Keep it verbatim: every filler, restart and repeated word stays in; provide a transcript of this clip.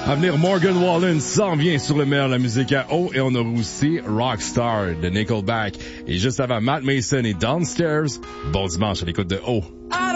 À venir, Morgan Wallen s'en vient sur le meilleur de la musique à O et on a aussi Rockstar de Nickelback. Et juste avant, Matt Mason et Downstairs. Bon dimanche à l'écoute de O.